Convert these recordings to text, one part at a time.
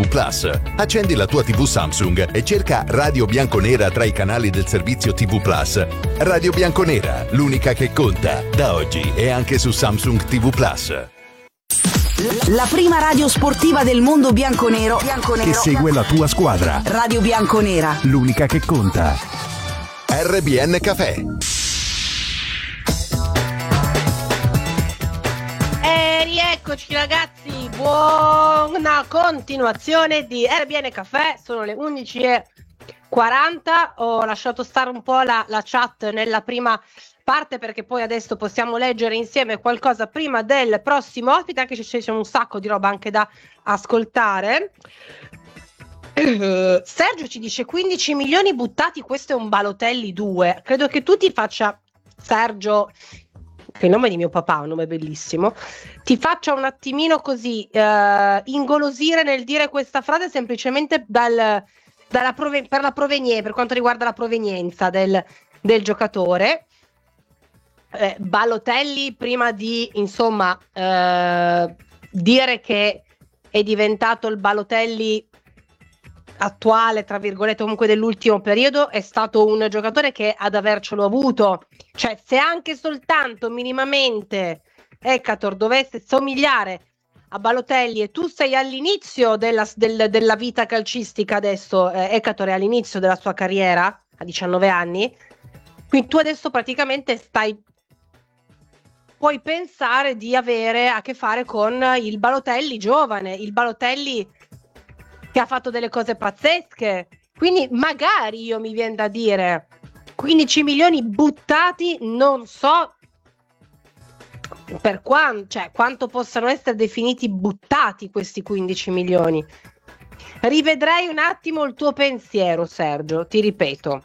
TV Plus. Accendi la tua TV Samsung e cerca Radio Bianconera tra i canali del servizio TV Plus. Radio Bianconera, l'unica che conta, da oggi e anche su Samsung TV Plus. La prima radio sportiva del mondo bianconero che segue la tua squadra. Radio Bianconera, l'unica che conta. RBN Café. E rieccoci ragazzi, buona continuazione di RBN Café. Sono le 11:40. Ho lasciato stare un po' la chat nella prima parte perché poi adesso possiamo leggere insieme qualcosa prima del prossimo ospite, anche se c'è un sacco di roba anche da ascoltare. Sergio ci dice 15 milioni buttati, questo è un Balotelli 2. Credo che tu ti faccia, Sergio, che è il nome di mio papà, un nome bellissimo, ti faccia un attimino così ingolosire nel dire questa frase semplicemente per quanto riguarda la provenienza del giocatore. Balotelli, prima di insomma dire che è diventato il Balotelli attuale, tra virgolette, comunque dell'ultimo periodo, è stato un giocatore che ad avercelo avuto, cioè se anche soltanto minimamente Ekator dovesse somigliare a Balotelli e tu sei all'inizio della vita calcistica adesso, Ekator è all'inizio della sua carriera a 19 anni, quindi tu adesso praticamente puoi pensare di avere a che fare con il Balotelli giovane, il Balotelli che ha fatto delle cose pazzesche. Quindi magari io mi viene da dire 15 milioni buttati, non so per quanto possano essere definiti buttati questi 15 milioni. Rivedrei un attimo il tuo pensiero, Sergio, ti ripeto.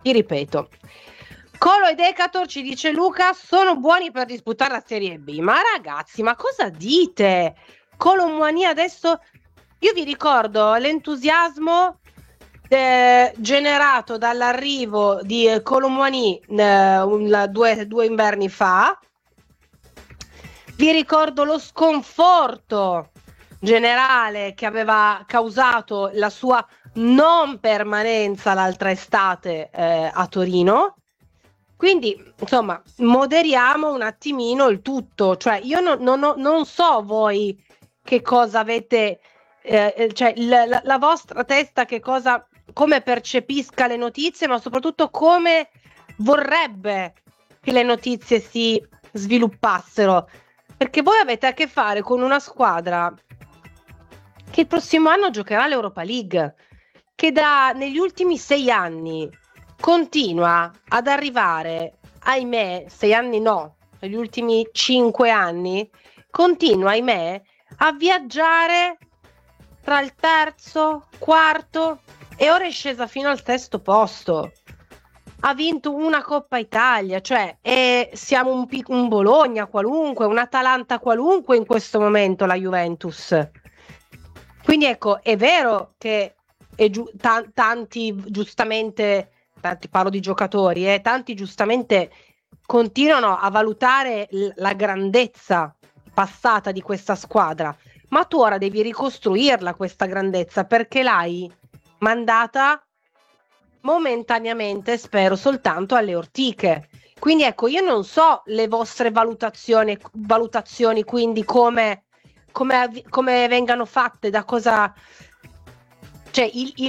Colo ed Ekator, ci dice Luca, sono buoni per disputare la Serie B. Ma ragazzi, ma cosa dite? Colo Muani adesso, io vi ricordo l'entusiasmo generato dall'arrivo di Colo Muani due inverni fa. Vi ricordo lo sconforto generale che aveva causato la sua non permanenza l'altra estate a Torino. Quindi, insomma, moderiamo un attimino il tutto. Cioè, io non so voi che cosa avete, cioè la vostra testa come percepisca le notizie, ma soprattutto come vorrebbe che le notizie si sviluppassero. Perché voi avete a che fare con una squadra che il prossimo anno giocherà l'Europa League, che negli ultimi 6 anni continua ad arrivare, ahimè, 6 anni no, negli ultimi 5 anni, continua, ahimè, a viaggiare tra il terzo, quarto e ora è scesa fino al sesto posto. Ha vinto una Coppa Italia, cioè siamo un Bologna qualunque, un Atalanta qualunque in questo momento, la Juventus. Quindi ecco, è vero che tanti giustamente, parlo di giocatori, tanti giustamente continuano a valutare la grandezza passata di questa squadra, ma tu ora devi ricostruirla questa grandezza, perché l'hai mandata momentaneamente, spero, soltanto alle ortiche. Quindi ecco, io non so le vostre valutazioni quindi come vengano fatte, da cosa, cioè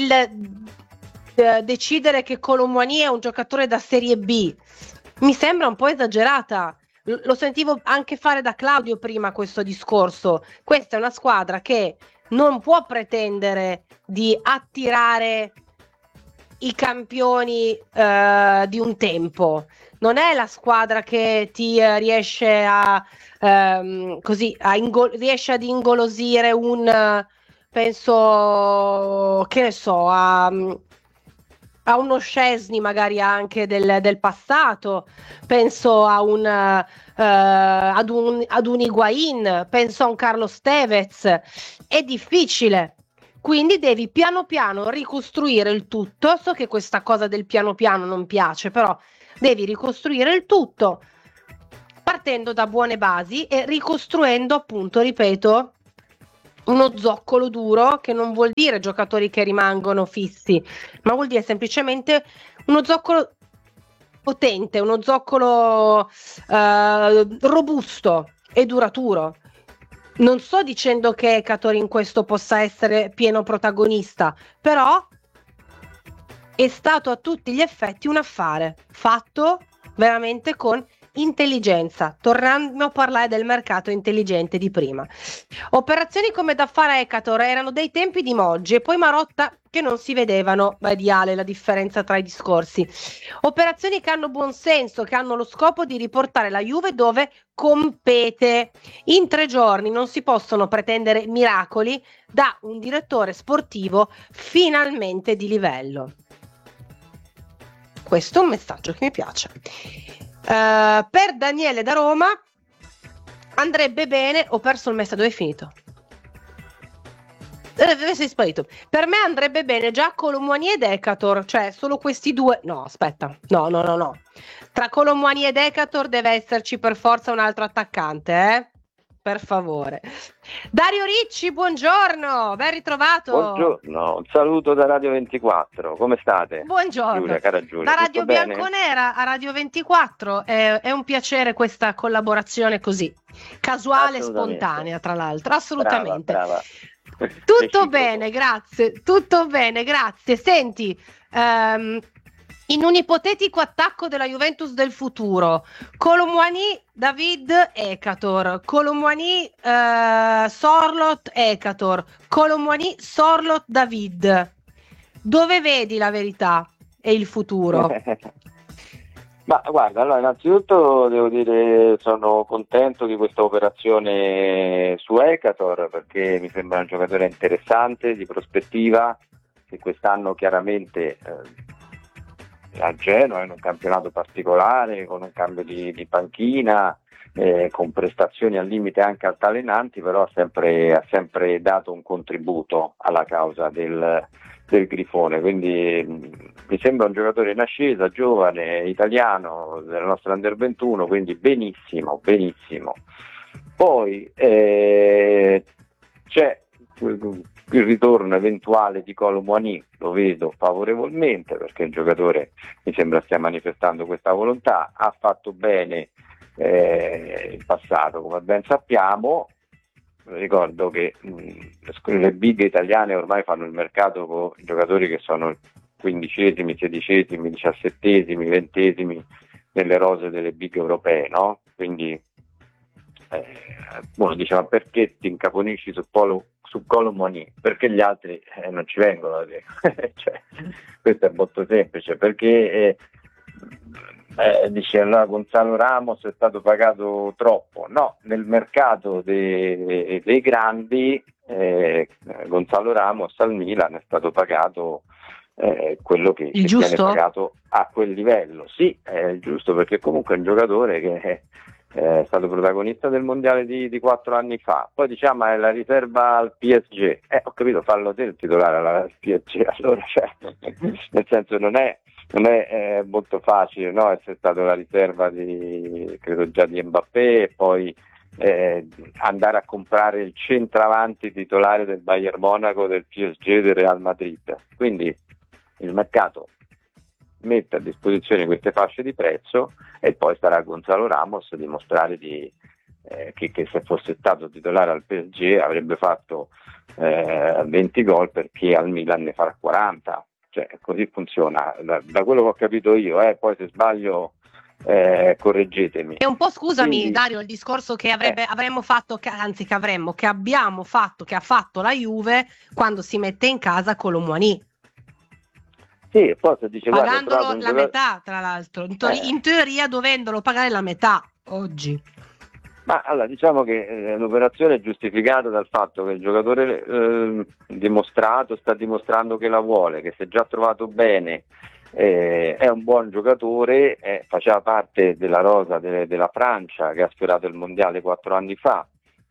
decidere che Colo Muani è un giocatore da Serie B mi sembra un po' esagerata. Lo sentivo anche fare da Claudio prima questo discorso. Questa è una squadra che non può pretendere di attirare i campioni di un tempo. Non è la squadra che ti riesce riesce ad ingolosire penso, che ne so, a uno Szczesny magari anche del passato, penso ad un Higuaín, penso a un Carlos Tevez. È difficile, quindi devi piano piano ricostruire il tutto. So che questa cosa del piano piano non piace, però devi ricostruire il tutto partendo da buone basi e ricostruendo, appunto, ripeto, uno zoccolo duro, che non vuol dire giocatori che rimangono fissi, ma vuol dire semplicemente uno zoccolo potente, uno zoccolo robusto e duraturo. Non sto dicendo che Ekator in questo possa essere pieno protagonista, però è stato a tutti gli effetti un affare fatto veramente con intelligenza. Tornando a parlare del mercato intelligente di prima. Operazioni come da fare a Ekator erano dei tempi di Moggi e poi Marotta che non si vedevano, di Ale, la differenza tra i discorsi. Operazioni che hanno buon senso, che hanno lo scopo di riportare la Juve dove compete. In 3 giorni non si possono pretendere miracoli da un direttore sportivo finalmente di livello. Questo è un messaggio che mi piace. Per Daniele da Roma andrebbe bene. Ho perso il messaggio, dove è finito? Sei sparito. Per me andrebbe bene già Colomboani ed Ekator, cioè solo questi due. No, aspetta, no. Tra Colomboani ed Ekator deve esserci per forza un altro attaccante, per favore. Dario Ricci, buongiorno, ben ritrovato. Buongiorno, un saluto da Radio 24, come state? Buongiorno. Giulia, cara Giulia, da Radio tutto bene? Bianconera a Radio 24 è un piacere questa collaborazione così, casuale e spontanea, tra l'altro, assolutamente. Brava. Tutto bene, grazie. Senti, in un ipotetico attacco della Juventus del futuro, Colomboani, David, Ekator, Colomboani, Sorloth, Ekator, Colomboani, Sorloth, David. Dove vedi la verità e il futuro? Ma guarda, allora innanzitutto devo dire sono contento di questa operazione su Ekator, perché mi sembra un giocatore interessante, di prospettiva, che quest'anno chiaramente a Genoa in un campionato particolare, con un cambio di panchina, con prestazioni al limite anche altalenanti, però ha sempre dato un contributo alla causa del Grifone, quindi mi sembra un giocatore in ascesa, giovane, italiano, della nostra Under 21, quindi benissimo. Poi c'è il ritorno eventuale di Colomboani, lo vedo favorevolmente, perché il giocatore mi sembra stia manifestando questa volontà, ha fatto bene in passato, come ben sappiamo. Ricordo che le big italiane ormai fanno il mercato con giocatori che sono 15esimi, 16esimi, 17esimi, 20esimi nelle rose delle big europee, no? Quindi uno dice: ma perché ti incaponisci su Colomboani? Perché gli altri non ci vengono? Cioè, questo è molto semplice, perché dice allora Gonzalo Ramos è stato pagato troppo. No, nel mercato dei grandi Gonzalo Ramos al Milan è stato pagato quello che viene pagato a quel livello. Sì, è giusto, perché comunque è un giocatore che è stato protagonista del mondiale di 4 anni fa. Poi diciamo è la riserva al PSG. Ho capito, fallo te il titolare al PSG, allora, cioè, nel senso non è molto facile, no? Essere stato la riserva credo già di Mbappé e poi andare a comprare il centravanti titolare del Bayern Monaco, del PSG, del Real Madrid. Quindi il mercato mette a disposizione queste fasce di prezzo e poi starà a Gonzalo Ramos dimostrare che se fosse stato titolare al PSG avrebbe fatto 20 gol, perché al Milan ne farà 40. Cioè, così funziona, da quello che ho capito io, poi se sbaglio correggetemi. È un po', scusami, quindi, Dario, il discorso che avremmo fatto, che abbiamo fatto, che ha fatto la Juve quando si mette in casa Colomboani. Sì, poi se dice, pagandolo la metà, tra l'altro, in teoria dovendolo pagare la metà oggi. Ma allora diciamo che l'operazione è giustificata dal fatto che il giocatore sta dimostrando che la vuole, che si è già trovato bene, è un buon giocatore, faceva parte della rosa della Francia che ha sfiorato il mondiale 4 anni fa,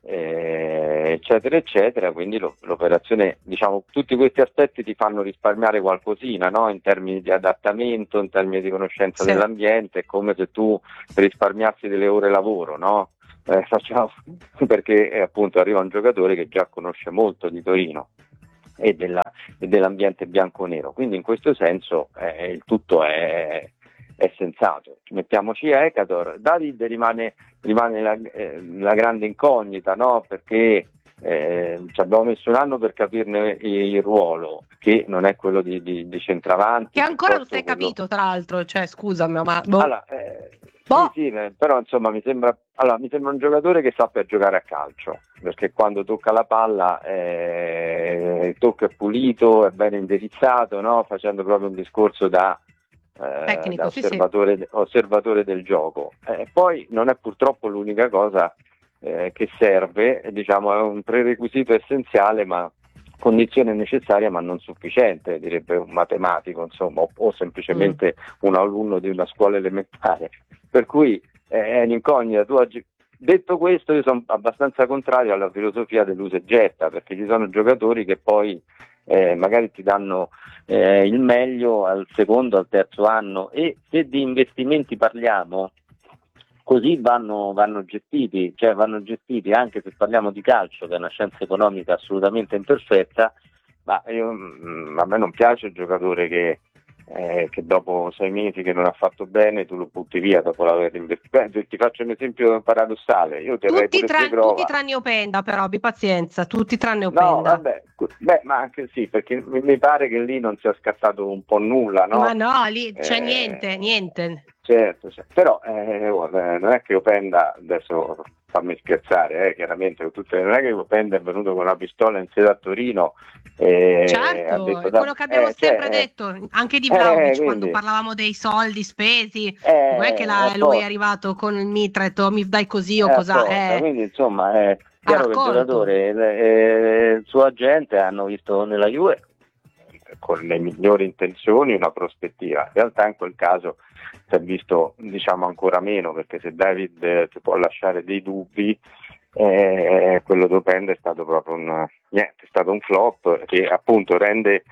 eccetera eccetera, quindi l'operazione, diciamo, tutti questi aspetti ti fanno risparmiare qualcosina, no? In termini di adattamento, in termini di conoscenza dell'ambiente, è come se tu risparmiassi delle ore lavoro, no? facciamo perché appunto arriva un giocatore che già conosce molto di Torino e dell'ambiente bianco-nero, quindi in questo senso il tutto è sensato. Mettiamoci Ekator. David rimane la grande incognita, no? Perché ci abbiamo messo un anno per capirne il ruolo, che non è quello di centravanti. Che ancora non si è capito, tra l'altro, cioè scusami, ma allora, sì, però insomma mi sembra un giocatore che sappia giocare a calcio, perché quando tocca la palla il tocco è pulito, è ben indirizzato, no? Facendo proprio un discorso da tecnico, osservatore del gioco. Poi non è purtroppo l'unica cosa che serve, diciamo, è un prerequisito essenziale, ma condizione necessaria ma non sufficiente, direbbe un matematico, insomma, o semplicemente un alunno di una scuola elementare. Per cui è un'incognita. Tu oggi, detto questo, io sono abbastanza contrario alla filosofia dell'usa e getta, perché ci sono giocatori che poi magari ti danno il meglio al secondo, al terzo anno, e se di investimenti parliamo, così vanno gestiti, cioè vanno gestiti, anche se parliamo di calcio, che è una scienza economica assolutamente imperfetta, ma a me non piace il giocatore che dopo 6 mesi che non ha fatto bene tu lo butti via dopo l'aver investito. Ti faccio un esempio paradossale, io terrei tutti tranne Openda, però abbi pazienza, tutti tranne Openda. No, vabbè, ma anche sì, perché mi pare che lì non sia scattato un po' nulla, no? Ma no, lì c'è niente. Certo, però non è che Openda, adesso fammi scherzare, chiaramente non è che Openda è venuto con una pistola in sede a Torino certo, ha detto, è quello che abbiamo sempre detto anche di Vlahovic, quando parlavamo dei soldi spesi, non è che lui è arrivato con il mitra e detto mi dai così o cosa quindi insomma è chiaro che il giocatore il suo agente hanno visto nella Juve con le migliori intenzioni una prospettiva. In realtà in quel caso si è visto, diciamo, ancora meno, perché se David ti può lasciare dei dubbi, quello di Openda è stato proprio è stato un flop che appunto rende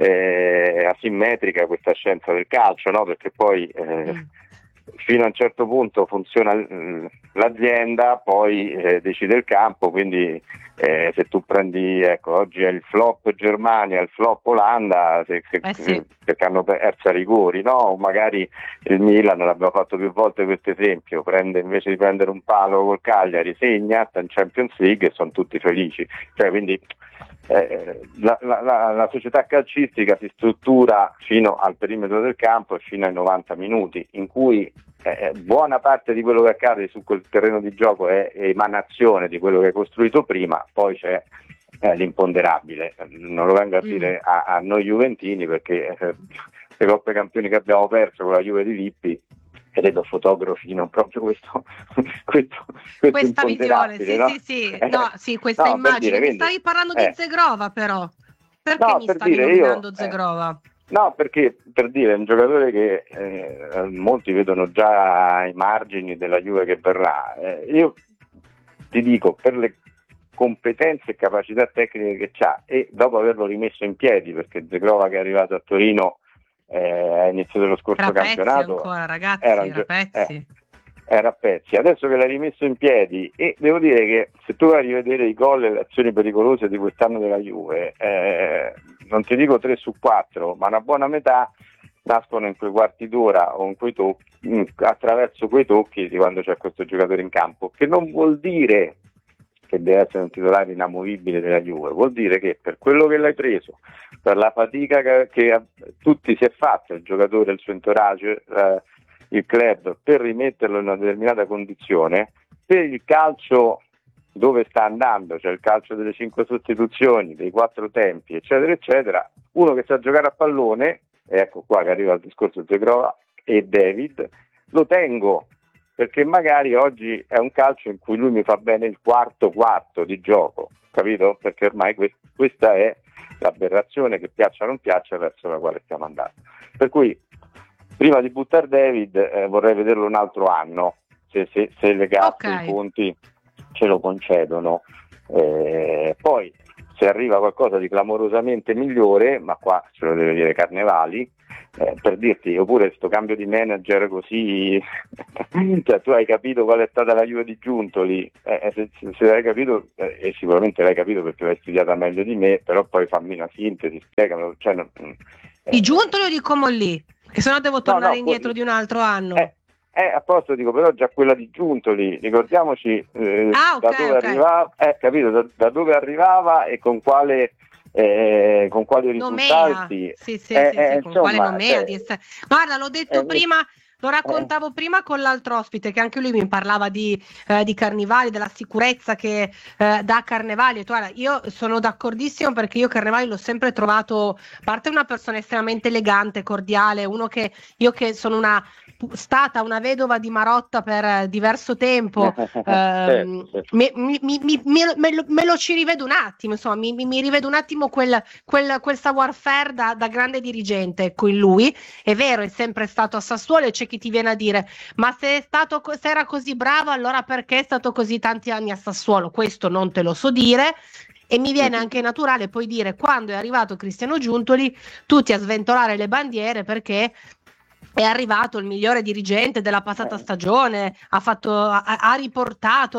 asimmetrica questa scienza del calcio, no? Perché poi fino a un certo punto funziona l'azienda, poi decide il campo, quindi se tu prendi, ecco, oggi è il flop Germania, il flop Olanda, perché hanno perso a rigori, no? O magari il Milan, l'abbiamo fatto più volte questo esempio, invece di prendere un palo col Cagliari, segna, sta in Champions League e sono tutti felici. Cioè, quindi la società calcistica si struttura fino al perimetro del campo e fino ai 90 minuti, in cui buona parte di quello che accade su quel terreno di gioco è emanazione di quello che hai costruito prima, poi c'è l'imponderabile. Non lo vengo a dire a noi juventini, perché le Coppe Campioni che abbiamo perso con la Juve di Lippi credo fotografino proprio questa visione, sì, no? Questa immagine. Quindi, stavi parlando di Zegrova, però perché mi stavi nominando Zegrova? No, perché per dire, è un giocatore che molti vedono già ai margini della Juve che verrà. Io ti dico, per le competenze e capacità tecniche che ha, e dopo averlo rimesso in piedi, perché Zegrova, che è arrivato a Torino a inizio dello scorso campionato, ancora, ragazzi, era a pezzi. Adesso che l'ha rimesso in piedi, e devo dire che se tu vai a rivedere i gol e le azioni pericolose di quest'anno della Juve, non ti dico 3 su 4, ma una buona metà nascono in quei quarti d'ora o in quei tocchi, attraverso quei tocchi di quando c'è questo giocatore in campo, che non vuol dire che deve essere un titolare inamovibile della Juve, vuol dire che per quello che l'hai preso, per la fatica che tutti si è fatto il giocatore, il suo entourage, il club, per rimetterlo in una determinata condizione, per il calcio dove sta andando, cioè il calcio delle 5 sostituzioni, dei 4 tempi, eccetera eccetera, uno che sa giocare a pallone, e ecco qua che arriva il discorso Zegrova e David, lo tengo, perché magari oggi è un calcio in cui lui mi fa bene il quarto di gioco, capito? Perché ormai questa è l'aberrazione, che piaccia o non piaccia, verso la quale stiamo andando. Per cui prima di buttare David vorrei vederlo un altro anno, se le casse, i conti ce lo concedono. Poi se arriva qualcosa di clamorosamente migliore, ma qua ce lo deve dire Carnevali, per dirti, oppure sto cambio di manager così, cioè tu hai capito qual è stata la Juve di Giuntoli, se l'hai capito, e sicuramente l'hai capito perché l'hai studiata meglio di me, però poi fammi una sintesi, spiegamelo. Cioè, Di Giuntoli o di Comolli? Che sennò devo tornare indietro di un altro anno. A posto dico, però già quella di Giuntoli, ricordiamoci da dove arrivava, capito, da dove arrivava e con quali risultati. Sì, con quale nomea. Guarda, l'ho detto prima, lo raccontavo prima con l'altro ospite, che anche lui mi parlava di Carnevali, della sicurezza che dà Carnevali. E guarda, io sono d'accordissimo, perché io Carnevali l'ho sempre trovato, a parte una persona estremamente elegante, cordiale, uno che io, che sono stata una vedova di Marotta per diverso tempo, me lo ci rivedo un attimo, insomma, mi rivedo un attimo quel savoir-faire da grande dirigente con lui. È vero, è sempre stato a Sassuolo, e c'è chi ti viene a dire: ma se era così bravo, allora perché è stato così tanti anni a Sassuolo? Questo non te lo so dire. E mi viene anche naturale poi dire, quando è arrivato Cristiano Giuntoli, tutti a sventolare le bandiere, perché è arrivato il migliore dirigente della passata stagione, ha riportato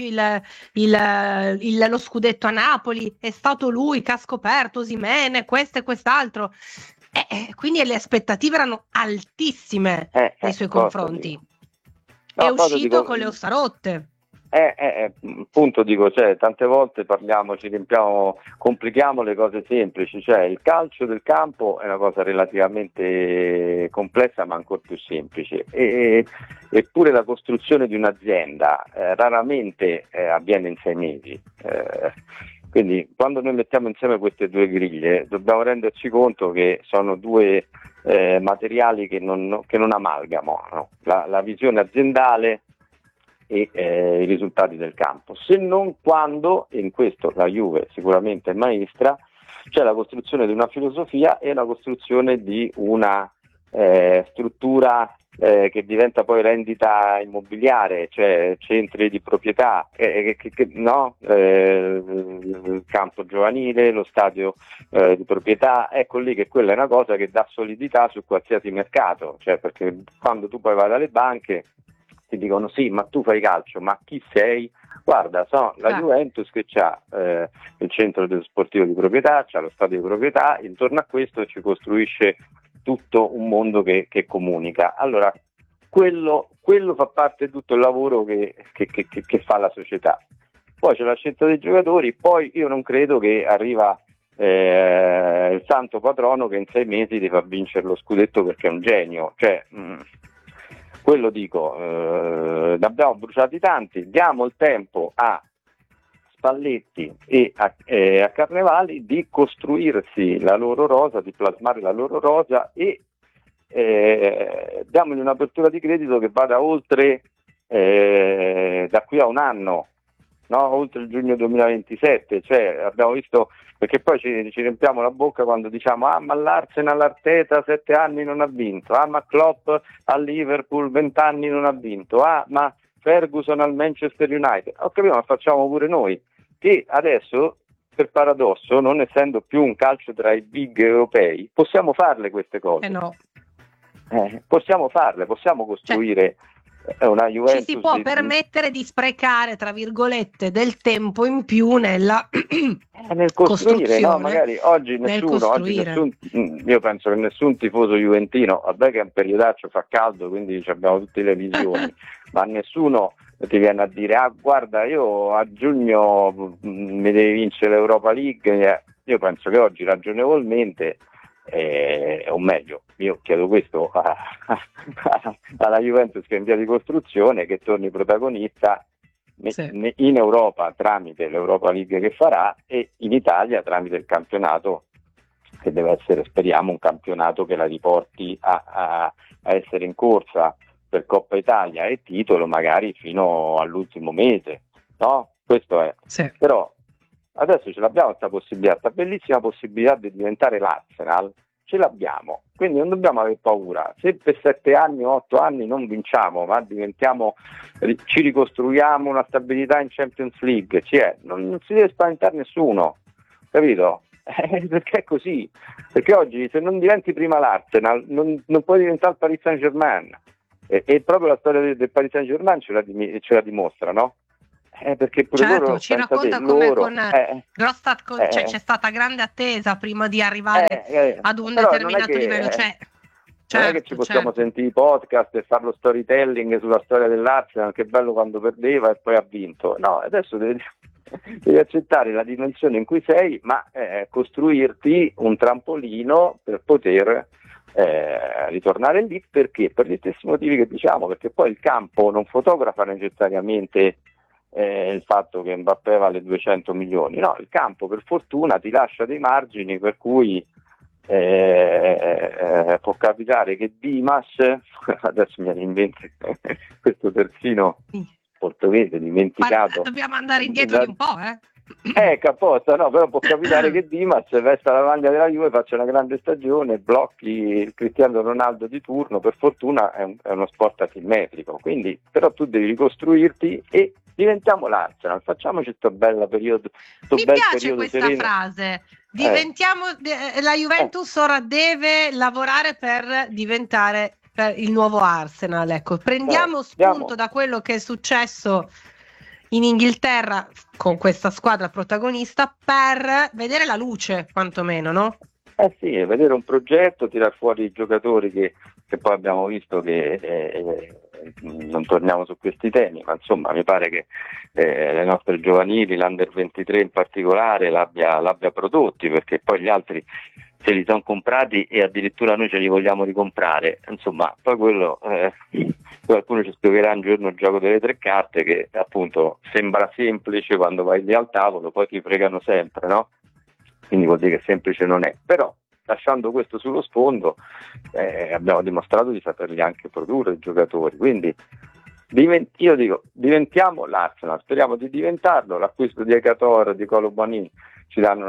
lo scudetto a Napoli, è stato lui che ha scoperto Osimhen, questo e quest'altro. Quindi le aspettative erano altissime nei suoi confronti. È uscito con le ossa rotte. Appunto dico, cioè, tante volte ci riempiamo, complichiamo le cose semplici, cioè il calcio del campo è una cosa relativamente complessa, ma ancora più semplice, eppure la costruzione di un'azienda raramente avviene in 6 mesi. Quindi quando noi mettiamo insieme queste due griglie dobbiamo renderci conto che sono due materiali che non amalgamo, no? La visione aziendale e i risultati del campo, se non quando, e in questo la Juve sicuramente è maestra, c'è la costruzione di una filosofia e la costruzione di una struttura che diventa poi rendita immobiliare, cioè centri di proprietà, il campo giovanile, lo stadio di proprietà. Ecco lì che quella è una cosa che dà solidità su qualsiasi mercato, cioè, perché quando tu poi vai dalle banche ti dicono: sì, ma tu fai calcio, ma chi sei? Guarda, la Juventus che c'ha il centro sportivo di proprietà, c'ha lo stadio di proprietà, intorno a questo ci costruisce tutto un mondo che comunica. Allora, quello fa parte di tutto il lavoro che fa la società. Poi c'è la scelta dei giocatori, poi io non credo che arriva il santo patrono che in 6 mesi ti fa vincere lo scudetto perché è un genio, cioè quello dico, ne abbiamo bruciati tanti, diamo il tempo a Spalletti e a Carnevali di costruirsi la loro rosa, di plasmare la loro rosa, e diamogli un'apertura di credito che vada oltre da qui a un anno, no? Oltre il giugno 2027, cioè abbiamo visto, perché poi ci riempiamo la bocca quando diciamo: ma l'Arsenal, Arteta 7 anni non ha vinto, ma Klopp al Liverpool 20 anni non ha vinto, ma Ferguson al Manchester United. Ho capito, ma facciamo pure noi, che adesso, per paradosso, non essendo più un calcio tra i big europei, possiamo farle queste cose. Possiamo farle, possiamo costruire una Juventus. Ci si può permettere di sprecare, tra virgolette, del tempo in più nel costruire, no? Magari oggi nessuno, io penso che nessun tifoso juventino, vabbè che è un periodaccio, fa caldo, quindi abbiamo tutte le visioni, ma nessuno ti viene a dire: guarda, io a giugno mi devi vincere l'Europa League. Io penso che oggi ragionevolmente, o meglio, io chiedo questo alla Juventus, che è in via di costruzione, che torni protagonista in Europa tramite l'Europa League che farà, e in Italia tramite il campionato, che deve essere, speriamo, un campionato che la riporti a essere in corsa per Coppa Italia e titolo magari fino all'ultimo mese, no? Questo è. Sì. Però adesso ce l'abbiamo questa bellissima possibilità di diventare l'Arsenal, ce l'abbiamo, quindi non dobbiamo avere paura. Se per 7 anni o 8 anni non vinciamo, ma ci ricostruiamo una stabilità in Champions League, non si deve spaventare nessuno, capito? Perché è così, perché oggi se non diventi prima l'Arsenal non puoi diventare il Paris Saint-Germain, e proprio la storia del Paris Saint-Germain ce la dimostra, no? Perché pure certo, loro, ci racconta come con Grostat c'è stata grande attesa prima di arrivare ad un determinato livello. Non è che ci possiamo sentire i podcast e fare lo storytelling sulla storia dell'Arsenal, che bello quando perdeva e poi ha vinto. No, adesso devi accettare la dimensione in cui sei, ma costruirti un trampolino per poter ritornare lì. Perché? Per gli stessi motivi che diciamo, perché poi il campo non fotografa necessariamente il fatto che Mbappé vale 200 milioni, no, il campo per fortuna ti lascia dei margini per cui può capitare che Dimas, adesso mi invento questo terzino portoghese dimenticato, dobbiamo andare indietro di un po', apposta, no, però può capitare che Dimas vesta la maglia della Juve, faccia una grande stagione, blocchi il Cristiano Ronaldo di turno. Per fortuna è uno sport asimmetrico, quindi però tu devi ricostruirti e diventiamo l'Arsenal, facciamoci sto bel periodo. Mi piace questa sereno. Frase. Diventiamo la Juventus ora deve lavorare per diventare il nuovo Arsenal. Ecco, prendiamo spunto da quello che è successo in Inghilterra con questa squadra protagonista per vedere la luce, quantomeno, no? Sì, vedere un progetto, tirar fuori i giocatori che poi abbiamo visto che non torniamo su questi temi, ma insomma mi pare che le nostre giovanili, l'Under 23 in particolare, l'abbia prodotti, perché poi gli altri se li sono comprati e addirittura noi ce li vogliamo ricomprare. Insomma, poi quello qualcuno ci spiegherà un giorno il gioco delle tre carte, che appunto sembra semplice quando vai lì al tavolo, poi ti fregano sempre, no? Quindi vuol dire che semplice non è. Però lasciando questo sullo sfondo, abbiamo dimostrato di saperli anche produrre i giocatori, quindi io dico, diventiamo l'Arsenal, speriamo di diventarlo. L'acquisto di Ekator, di Kolo Muani ci danno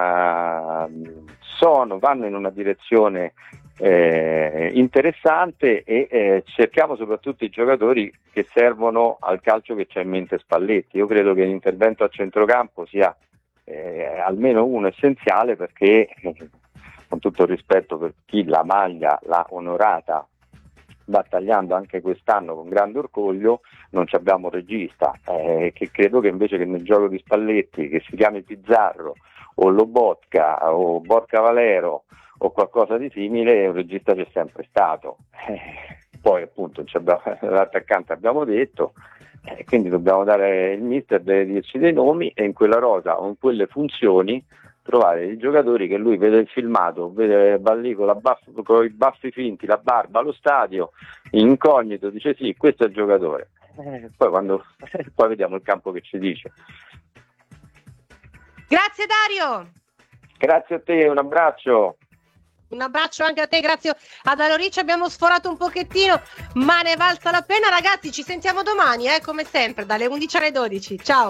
vanno in una direzione interessante, e cerchiamo soprattutto i giocatori che servono al calcio che c'è in mente Spalletti. Io credo che l'intervento a centrocampo sia almeno uno essenziale, perché con tutto il rispetto per chi la maglia l'ha onorata battagliando anche quest'anno con grande orgoglio, non ci abbiamo un regista, che credo che invece che nel gioco di Spalletti, che si chiami Pizzarro o Lobotka o Borca Valero o qualcosa di simile, un regista c'è sempre stato. Poi appunto l'attaccante abbiamo detto, quindi dobbiamo dare, il mister deve dirci dei nomi, e in quella rosa o in quelle funzioni trovare dei giocatori che lui vede il filmato, vede Ballì con i baffi finti, la barba allo stadio, incognito, dice sì, questo è il giocatore. Poi vediamo il campo che ci dice. Grazie Dario. Grazie a te, un abbraccio. Un abbraccio anche a te, grazie ad Alorici. Abbiamo sforato un pochettino, ma ne valsa la pena. Ragazzi, ci sentiamo domani, come sempre, dalle 11 alle 12. Ciao.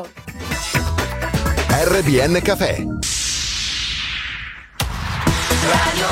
RBN Café. Radio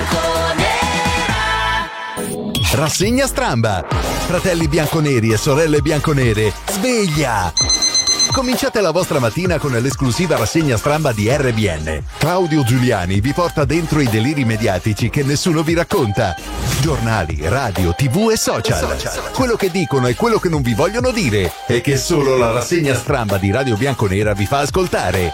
Bianconera. Rassegna Stramba. Fratelli bianconeri e sorelle bianconere, sveglia! Cominciate la vostra mattina con l'esclusiva rassegna Stramba di RBN. Claudio Giuliani vi porta dentro i deliri mediatici che nessuno vi racconta. Giornali, radio, TV e social. Quello che dicono e quello che non vi vogliono dire, e che solo la rassegna Stramba di Radio Bianconera vi fa ascoltare.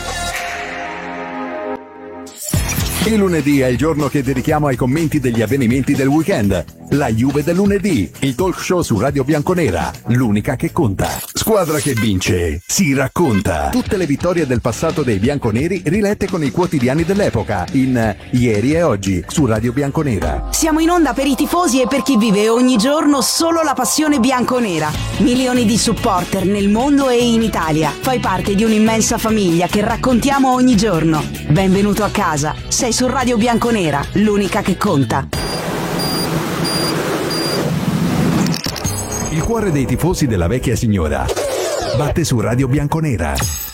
Il lunedì è il giorno che dedichiamo ai commenti degli avvenimenti del weekend. La Juve del lunedì, il talk show su Radio Bianconera, l'unica che conta. Squadra che vince, si racconta. Tutte le vittorie del passato dei bianconeri rilette con i quotidiani dell'epoca, in Ieri e Oggi, su Radio Bianconera. Siamo in onda per i tifosi e per chi vive ogni giorno solo la passione bianconera. Milioni di supporter nel mondo e in Italia. Fai parte di un'immensa famiglia che raccontiamo ogni giorno. Benvenuto a casa. Sei su Radio Bianconera, l'unica che conta. Il cuore dei tifosi della vecchia signora batte su Radio Bianconera.